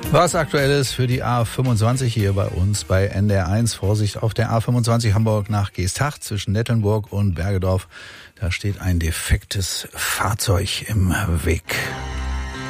Was aktuell ist für die A25 hier bei uns bei NDR1. Vorsicht auf der A25 Hamburg nach Geesthacht zwischen Nettlenburg und Bergedorf. Da steht ein defektes Fahrzeug im Weg.